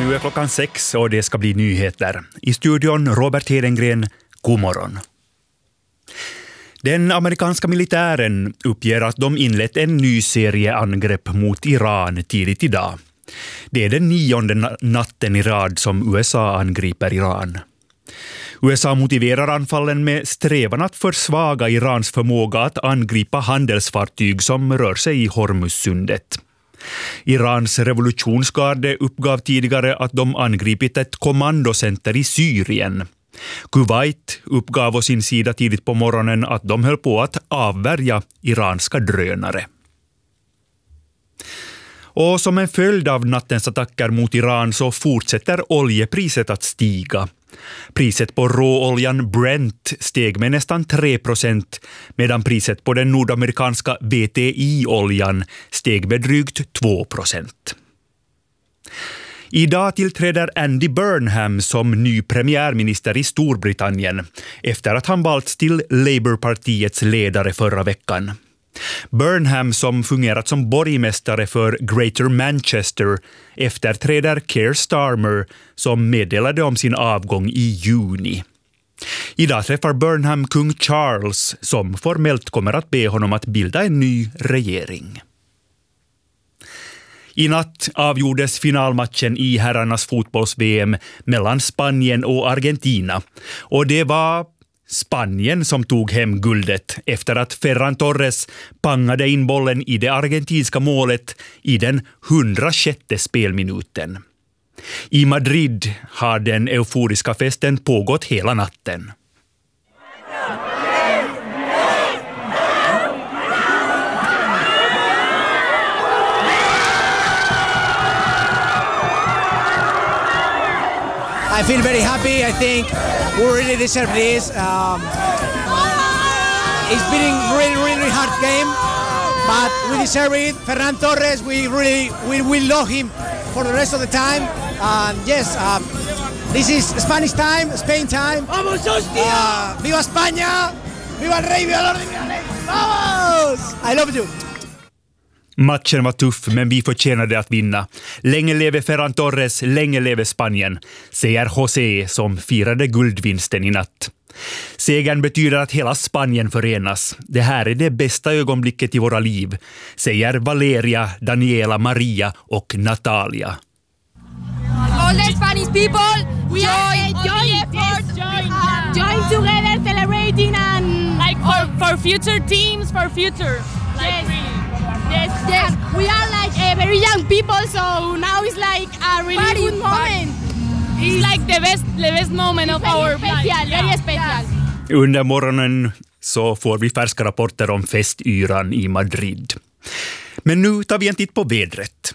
Nu är klockan 6 och det ska bli nyheter. I studion Robert Hedengren, god morgon. Den amerikanska militären uppger att de inlett en ny serie angrepp mot Iran tidigt idag. Det är den 9:e natten i rad som USA angriper Iran. USA motiverar anfallen med strävan att försvaga Irans förmåga att angripa handelsfartyg som rör sig i Hormuzsundet. Irans revolutionsgarde uppgav tidigare att de angripit ett kommandocenter i Syrien. Kuwait uppgav å sin sida tidigt på morgonen att de höll på att avvärja iranska drönare. Och som en följd av nattens attacker mot Iran så fortsätter oljepriset att stiga. Priset på råoljan Brent steg med nästan 3%, medan priset på den nordamerikanska WTI-oljan steg med drygt 2%. Idag tillträder Andy Burnham som ny premiärminister i Storbritannien efter att han valts till Labourpartiets ledare förra veckan. Burnham, som fungerat som borgmästare för Greater Manchester, efterträder Keir Starmer som meddelade om sin avgång i juni. Idag träffar Burnham kung Charles som formellt kommer att be honom att bilda en ny regering. I natt avgjordes finalmatchen i herrarnas fotbolls-VM mellan Spanien och Argentina. Och det var Spanien som tog hem guldet efter att Ferran Torres pangade in bollen i det argentinska målet i den 106:e spelminuten. I Madrid har den euforiska festen pågått hela natten. I feel very happy. I think we really deserve this. It's been a really hard game, but we deserve it. Ferran Torres, we love him for the rest of the time. And yes, this is Spanish time, Spain time. ¡Vamos, hostia! ¡Viva España! ¡Viva el rey! ¡Viva el orden! ¡Viva el rey! ¡Vamos! I love you! Matchen var tuff, men vi förtjänade att vinna. Länge leve Ferran Torres, länge leve Spanien, säger José som firade guldvinsten i natt. Segern betyder att hela Spanien förenas. Det här är det bästa ögonblicket i våra liv, säger Valeria, Daniela, Maria och Natalia. All the Spanish people, join together celebrating and like for future teams, for future. Yes, we are like very young people, so now it's like a really good moment. It's like the best moment of our life. Very special. Under morgonen så får vi färska rapporter om festyran i Madrid. Men nu tar vi en titt på vädret.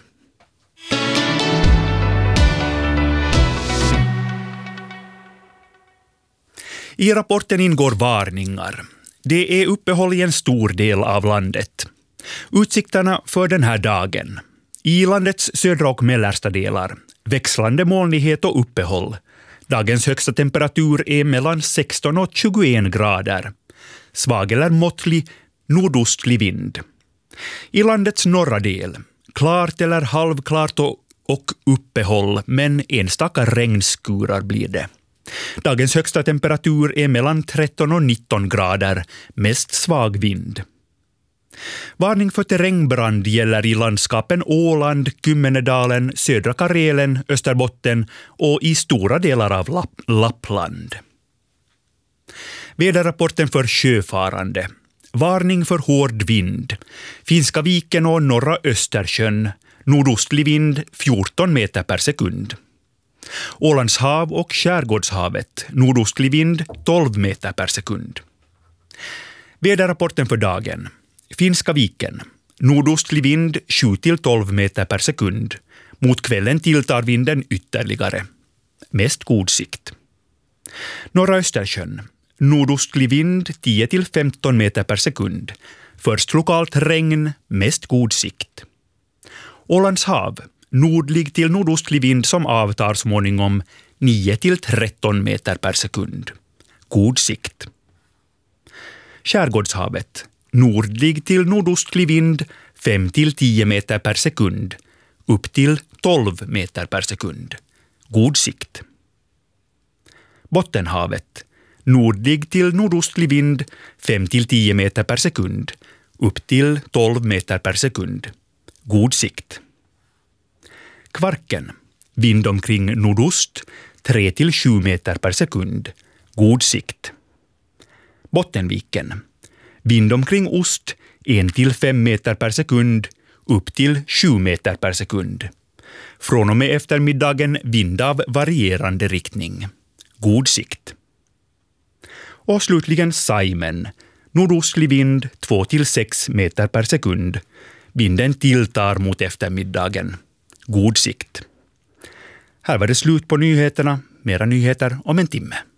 I rapporten ingår varningar. Det är uppehåll i en stor del av landet. Utsikterna för den här dagen. I landets södra och mellersta delar. Växlande molnighet och uppehåll. Dagens högsta temperatur är mellan 16 och 21 grader. Svag eller måttlig nordostlig vind. I landets norra del. Klart eller halvklart och uppehåll, men enstaka regnskurar blir det. Dagens högsta temperatur är mellan 13 och 19 grader. Mest svag vind. Varning för terrängbrand gäller i landskapen Åland, Kymmenedalen, södra Karelen, Österbotten och i stora delar av Lappland. Väderrapporten för sjöfarande. Varning för hård vind. Finska viken och norra Östersjön. Nordostlig vind 14 meter per sekund. Ålands hav och Skärgårdshavet. Nordostlig vind 12 meter per sekund. Väderrapporten för dagen. Finska viken. Nordostlig vind 7-12 meter per sekund. Mot kvällen tilltar vinden ytterligare. Mest god sikt. Norra Östersjön. Nordostlig vind 10-15 meter per sekund. Först lokalt regn, mest god sikt. Ålands hav. Nordlig till nordostlig vind som avtar småningom 9-13 meter per sekund. God sikt. Skärgårdshavet. Nordlig till nordostlig vind 5-10 meter per sekund. Upp till 12 meter per sekund. God sikt. Bottenhavet. Nordlig till nordostlig vind 5-10 meter per sekund. Upp till 12 meter per sekund. God sikt. Kvarken. Vind omkring nordost 3-7 meter per sekund. God sikt. Bottenviken. Vind omkring ost 1-5 meter per sekund. Upp till 7 meter per sekund. Från och med eftermiddagen vind av varierande riktning. God sikt. Och slutligen Saimen. Nordostlig vind 2-6 meter per sekund. Vinden tilltar mot eftermiddagen. God sikt. Här var det slut på nyheterna. Mera nyheter om en timme.